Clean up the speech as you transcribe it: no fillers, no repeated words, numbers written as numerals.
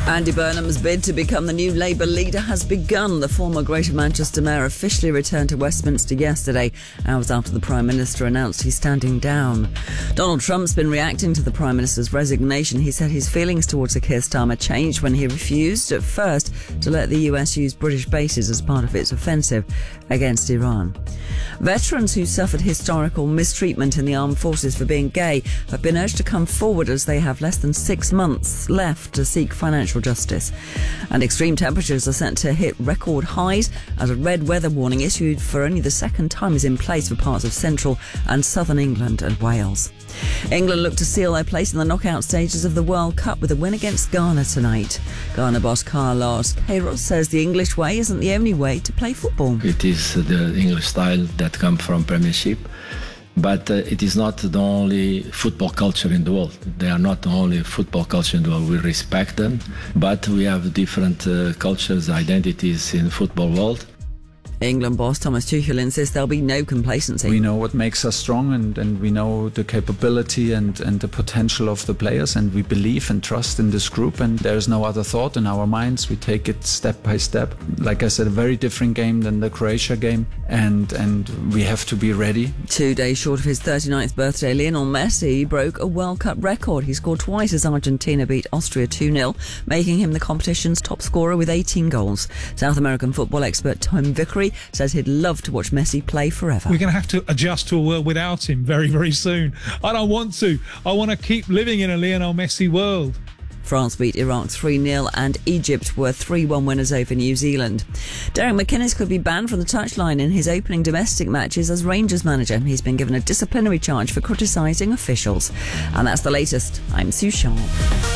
Andy Burnham's bid to become the new Labour leader has begun. The former Greater Manchester Mayor officially returned to Westminster yesterday, hours after the Prime Minister announced he's standing down. Donald Trump's been reacting to the Prime Minister's resignation. He said his feelings towards Sir Keir Starmer changed when he refused at first to let the US use British bases as part of its offensive against Iran. Veterans who suffered historical mistreatment in the armed forces for being gay have been urged to come forward as they have less than 6 months left to seek financial justice. And extreme temperatures are set to hit record highs as a red weather warning issued for only the second time is in place for parts of central and southern England and Wales. England look to seal their place in the knockout stages of the World Cup with a win against Ghana tonight. Ghana boss Carlos Queiroz says the English way isn't the only way to play football. It is the English style that comes from Premiership. But it is not the only football culture in the world. They are not the only football culture in the world. We respect them, but we have different cultures, identities in the football world. England boss Thomas Tuchel insists there'll be no complacency. We know what makes us strong and we know the capability and the potential of the players, and we believe and trust in this group, and there is no other thought in our minds. We take it step by step. Like I said, a very different game than the Croatia game, and we have to be ready. 2 days short of his 39th birthday, Lionel Messi broke a World Cup record. He scored twice as Argentina beat Austria 2-0, making him the competition's top scorer with 18 goals. South American football expert Tom Vickery says he'd love to watch Messi play forever. We're going to have to adjust to a world without him very, very soon. I don't want to. I want to keep living in a Lionel Messi world. France beat Iraq 3-0 and Egypt were 3-1 winners over New Zealand. Derek McInnes could be banned from the touchline in his opening domestic matches as Rangers manager. He's been given a disciplinary charge for criticising officials. And that's the latest. I'm Sue Sharp.